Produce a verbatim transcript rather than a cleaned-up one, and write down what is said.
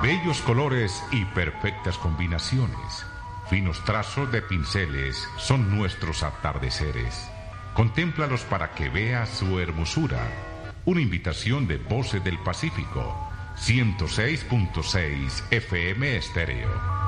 Bellos colores y perfectas combinaciones. Finos trazos de pinceles son nuestros atardeceres. Contémplalos para que veas su hermosura. Una invitación de Voces del Pacífico, ciento seis punto seis F M Estéreo.